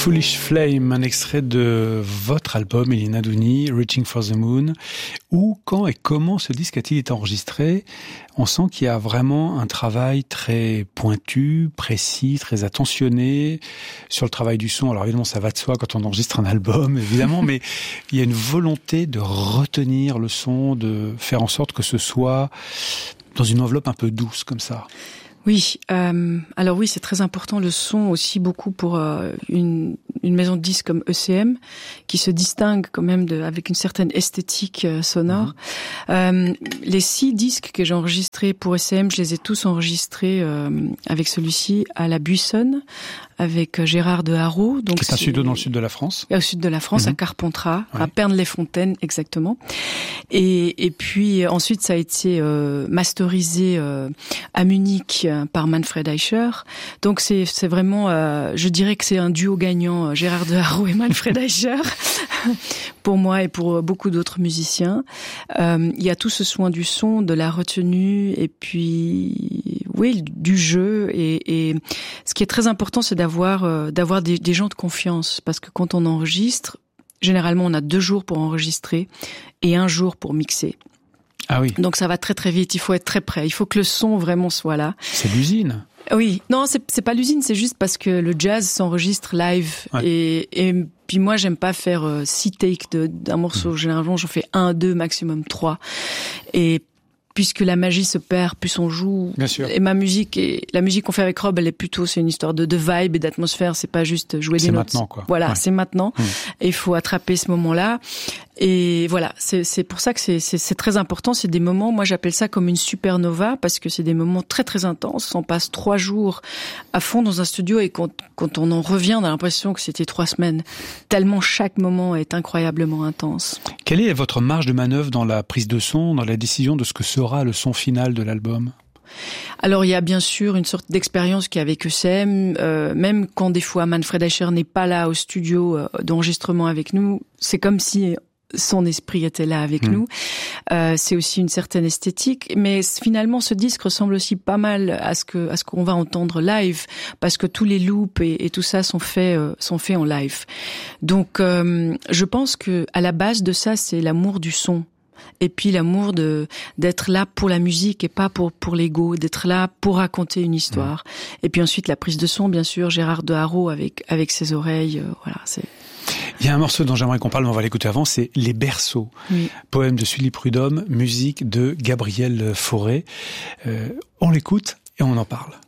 Foolish Flame, un extrait de votre album, Elina Douni, Reaching for the Moon. Où, quand et comment ce disque a-t-il été enregistré? On sent qu'il y a vraiment un travail très pointu, précis, très attentionné sur le travail du son. Alors évidemment, ça va de soi quand on enregistre un album, évidemment, mais il y a une volonté de retenir le son, de faire en sorte que ce soit dans une enveloppe un peu douce comme ça. Oui, alors oui, c'est très important le son aussi beaucoup pour une maison de disques comme ECM qui se distingue quand même avec une certaine esthétique sonore. Les 6 disques que j'ai enregistrés pour ECM, je les ai tous enregistrés avec celui-ci à la Buissonne avec Gérard de Haro. Donc c'est un studio dans le sud de la France. Au sud de la France, à Carpentras, à Pernes-les-Fontaines exactement. Et puis ensuite ça a été masterisé à Munich par Manfred Eicher. Donc c'est vraiment, je dirais que c'est un duo gagnant, Gérard de Haro et Manfred Eicher, pour moi et pour beaucoup d'autres musiciens. Il y a tout ce soin du son, de la retenue et puis oui, du jeu. Et ce qui est très important, c'est d'avoir des gens de confiance, parce que quand on enregistre, généralement on a 2 jours pour enregistrer et 1 jour pour mixer. Ah oui. Donc ça va très très vite, il faut être très prêt, il faut que le son vraiment soit là. C'est l'usine. Oui, non, c'est pas l'usine, c'est juste parce que le jazz s'enregistre live et puis moi j'aime pas faire 6 takes d'un morceau, généralement j'en fais 1, 2, maximum 3. Et puisque la magie se perd, plus on joue. Bien sûr. Et la musique qu'on fait avec Rob, elle est plutôt, c'est une histoire de vibe et d'atmosphère. C'est pas juste jouer des notes. C'est maintenant, quoi. Voilà, c'est maintenant. Et il faut attraper ce moment-là. Et voilà, c'est pour ça que c'est très important. C'est des moments, moi j'appelle ça comme une supernova, parce que c'est des moments très très intenses. On passe 3 jours à fond dans un studio et quand on en revient, on a l'impression que c'était 3 semaines. Tellement chaque moment est incroyablement intense. Quelle est votre marge de manœuvre dans la prise de son, dans la décision de ce que sera le son final de l'album? Alors il y a bien sûr une sorte d'expérience qui est avec ECM, même quand des fois Manfred Eicher n'est pas là au studio d'enregistrement avec nous, c'est comme si son esprit était là avec nous. C'est aussi une certaine esthétique, mais finalement ce disque ressemble aussi pas mal à ce qu'on va entendre live, parce que tous les loops et tout ça sont faits en live. Donc je pense que à la base de ça, c'est l'amour du son. Et puis l'amour d'être là pour la musique et pas pour l'ego, d'être là pour raconter une histoire. Et puis ensuite la prise de son, bien sûr, Gérard de Haro avec ses oreilles, voilà, c'est... Il y a un morceau dont j'aimerais qu'on parle, mais on va l'écouter avant, c'est Les Berceaux. Oui. Poème de Sully Prudhomme, musique de Gabriel Fauré. On l'écoute et on en parle.